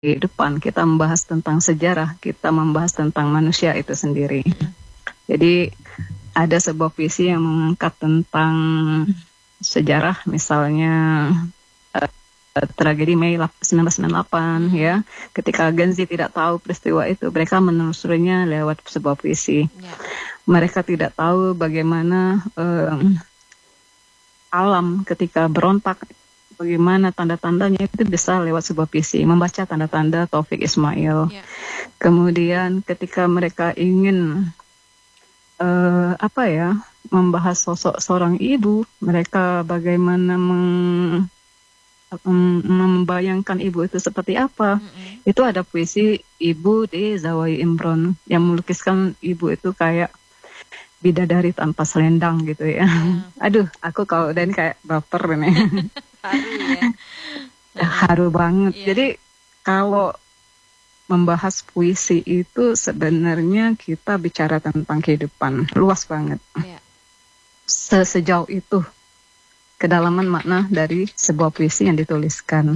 kehidupan, kita membahas tentang sejarah, kita membahas tentang manusia itu sendiri. Jadi ada sebuah puisi yang mengangkat tentang sejarah, misalnya tragedi Mei 1998 ya, ketika Gen Z tidak tahu peristiwa itu, mereka menelusurinya lewat sebuah puisi. Mereka tidak tahu bagaimana alam ketika berontak, bagaimana tanda-tandanya, itu bisa lewat sebuah puisi, membaca tanda-tanda Taufik Ismail. Kemudian ketika mereka ingin membahas sosok seorang ibu, mereka bagaimana membayangkan ibu itu seperti apa. Itu ada puisi Ibu di Zawai Imron yang melukiskan ibu itu kayak bidadari tanpa selendang gitu ya. Aduh, aku kalau dan kayak baper nih. Haru ya. Haru banget. Jadi kalau membahas puisi itu sebenarnya kita bicara tentang kehidupan, luas banget. Sejauh itu kedalaman makna dari sebuah puisi yang dituliskan.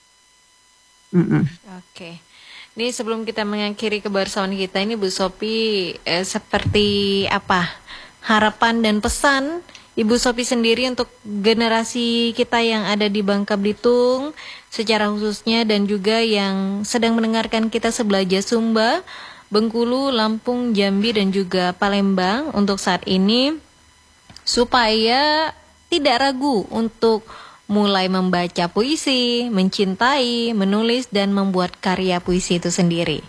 Oke. Ini sebelum kita mengakhiri kebersamaan kita ini, Bu Sophie, seperti apa harapan dan pesan Ibu Sophie sendiri untuk generasi kita yang ada di Bangka Belitung secara khususnya, dan juga yang sedang mendengarkan kita sebelah Sumba, Bengkulu, Lampung, Jambi, dan juga Palembang untuk saat ini, supaya tidak ragu untuk mulai membaca puisi, mencintai, menulis, dan membuat karya puisi itu sendiri.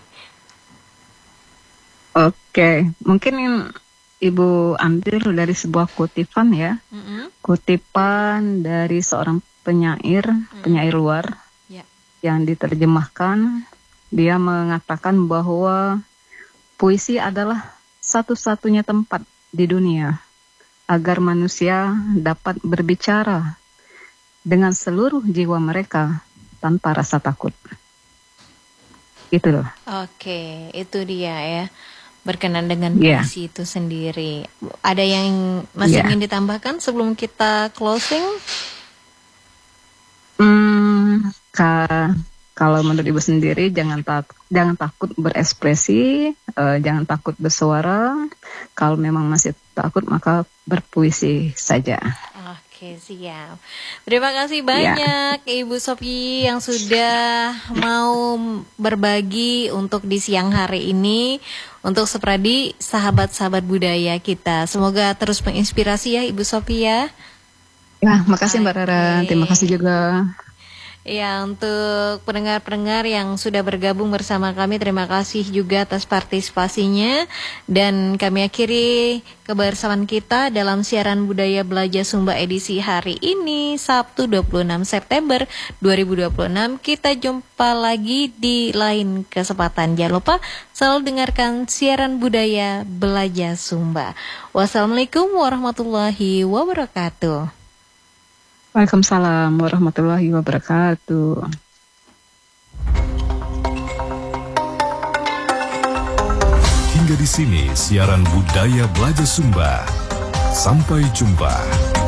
Oke, mungkin Ibu ambil dari sebuah kutipan ya. Kutipan dari seorang penyair luar yang diterjemahkan. Dia mengatakan bahwa puisi adalah satu-satunya tempat di dunia agar manusia dapat berbicara dengan seluruh jiwa mereka tanpa rasa takut. Gitu loh. Oke, itu dia ya. Berkenan dengan puisi itu sendiri. Ada yang masih ingin ditambahkan sebelum kita closing? Kalau menurut Ibu sendiri, jangan takut berekspresi, jangan takut bersuara. Kalau memang masih takut, maka berpuisi saja. Oke, siap. Terima kasih banyak Ibu Sophie yang sudah mau berbagi untuk di siang hari ini untuk Sepradi sahabat-sahabat budaya kita. Semoga terus menginspirasi ya Ibu Sophie ya. Ya, makasih Mbak Rara. Terima kasih juga. Ya, untuk pendengar-pendengar yang sudah bergabung bersama kami, terima kasih juga atas partisipasinya. Dan kami akhiri kebersamaan kita dalam siaran Budaya Belajar Sumba edisi hari ini, Sabtu 26 September 2026. Kita jumpa lagi di lain kesempatan. Jangan lupa selalu dengarkan siaran Budaya Belajar Sumba. Wassalamualaikum warahmatullahi wabarakatuh. Waalaikumsalam warahmatullahi wabarakatuh. Hingga di sini siaran Budaya Belajar Sumba. Sampai jumpa.